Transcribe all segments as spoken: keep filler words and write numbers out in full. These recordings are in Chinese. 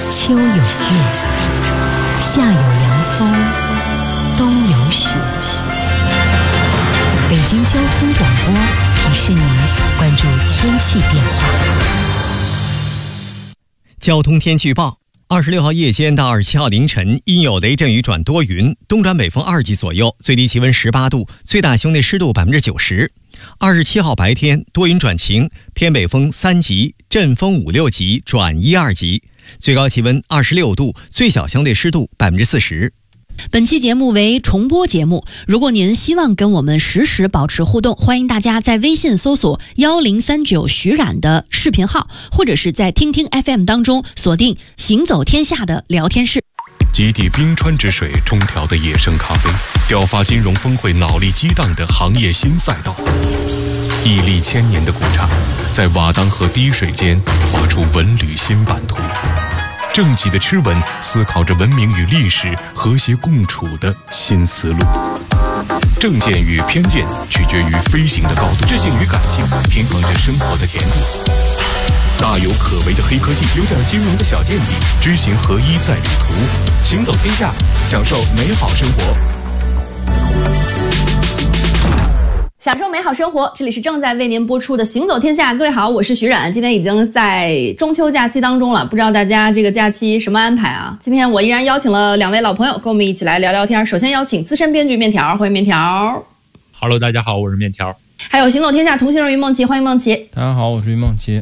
秋有月，夏有凉风，冬有雪。北京交通广播提示您关注天气变化。 交通天气预报：二十六号夜间到二十七号凌晨，阴有雷阵雨转多云，东转北风二级左右，最低气温十八度，最大兄弟湿度百分之九十。二十七号白天多云转晴，偏北风三级，阵风五六级转一二级，最高气温二十六度，最小相对湿度百分之四十。 本期节目为重播节目，如果您希望跟我们实时保持互动，欢迎大家在微信搜索一零三九徐冉的视频号，或者是在听听 F M 当中锁定行走天下的聊天室。 极地冰川之水冲调的野生咖啡，雕发金融峰会脑力激荡的行业新赛道，屹立千年的古刹，在瓦当河滴水间画出文旅新版图。正极的吃文思考着文明与历史和谐共处的新思路。正见与偏见取决于飞行的高度，智性与感性平衡着生活的甜度。大有可为的黑科技，有点金融的小见地，知行合一在旅途，行走天下，享受美好生活。 享受美好生活，这里是正在为您播出的《行走天下》。各位好，我是徐冉。今天已经在中秋假期当中了，不知道大家这个假期什么安排啊？今天我依然邀请了两位老朋友，跟我们一起来聊聊天。首先邀请资深编剧面条，欢迎面条。 Hello， 大家好，我是面条。 还有《行走天下》同行人于梦琪，欢迎梦琪。 大家好，我是于梦琪。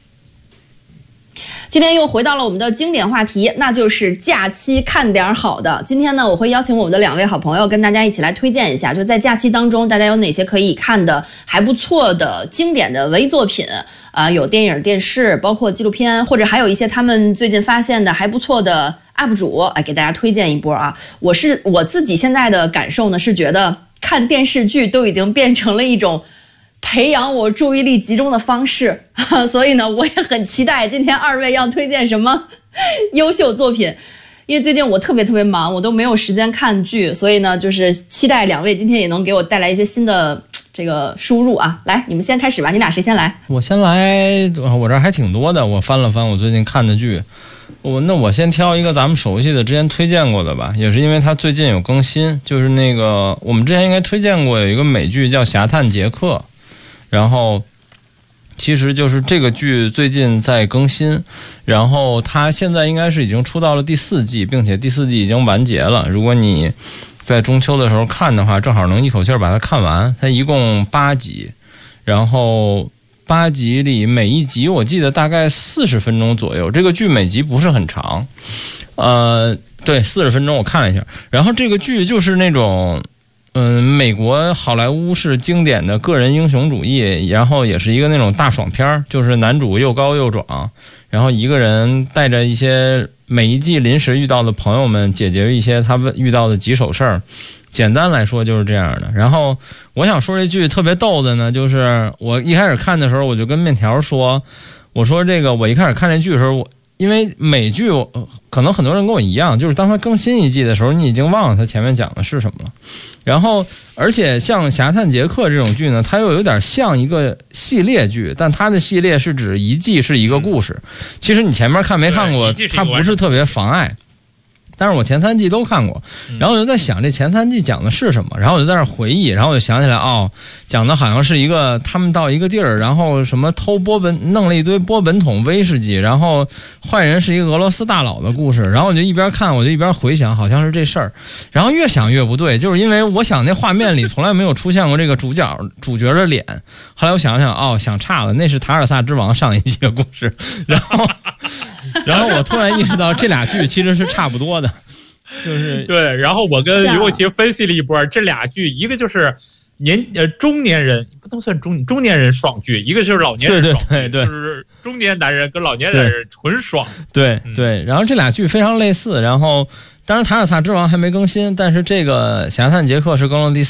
今天又回到了我们的经典话题，那就是假期看点好的。今天呢，我会邀请我们的两位好朋友跟大家一起来推荐一下，就在假期当中大家有哪些可以看的还不错的经典的文艺作品啊、呃，有电影、电视，包括纪录片，或者还有一些他们最近发现的还不错的 U P 主，来给大家推荐一波啊。我是我自己现在的感受呢，是觉得看电视剧都已经变成了一种培养我注意力集中的方式，所以呢，我也很期待今天二位要推荐什么优秀作品。因为最近我特别特别忙，我都没有时间看剧，所以呢，就是期待两位今天也能给我带来一些新的这个输入啊。来，你们先开始吧，你俩谁先来？ 我先来，我这儿还挺多的，我翻了翻我最近看的剧。我那我先挑一个咱们熟悉的，之前推荐过的吧，也是因为它最近有更新，就是那个我们之前应该推荐过有一个美剧叫《侠探杰克》。然后其实就是这个剧最近在更新，然后它现在应该是已经出到了第四季，并且第四季已经完结了。如果你在中秋的时候看的话，正好能一口气把它看完。它一共八集，然后八集里每一集我记得大概四十分钟左右，这个剧每集不是很长，呃，对，四十分钟我看了一下。然后这个剧就是那种嗯，美国好莱坞是经典的个人英雄主义，然后也是一个那种大爽片，就是男主又高又壮，然后一个人带着一些每一季临时遇到的朋友们解决一些他们遇到的棘手事儿。简单来说就是这样的。然后我想说这剧特别逗的呢，就是我一开始看的时候我就跟面条说，我说这个我一开始看这剧的时候，我因为美剧可能很多人跟我一样，就是当它更新一季的时候，你已经忘了它前面讲的是什么了。然后而且像《侠探杰克》这种剧呢，它又有点像一个系列剧，但它的系列是指一季是一个故事，其实你前面看没看过它不是特别妨碍。但是我前三季都看过，然后我就在想这前三季讲的是什么，然后我就在那回忆，然后我就想起来，哦，讲的好像是一个他们到一个地儿，然后什么偷波本，弄了一堆波本桶威士忌，然后坏人是一个俄罗斯大佬的故事，然后我就一边看我就一边回想，好像是这事儿，然后越想越不对，就是因为我想那画面里从来没有出现过这个主角主角的脸，后来我想想，哦，想差了，那是塔尔萨之王上一季的故事，然后然后我突然意识到这俩剧其实是差不多的。就是对，然后我跟于梦琪分析了一波这俩剧，一个就是年呃中年人，不能算中中年人爽剧，一个就是老年人爽剧， 对对对对， 就是中年男人跟老年男人纯爽。 对对，然后这俩剧非常类似，然后当然塔尔萨之王还没更新，但是这个侠探杰克是更了第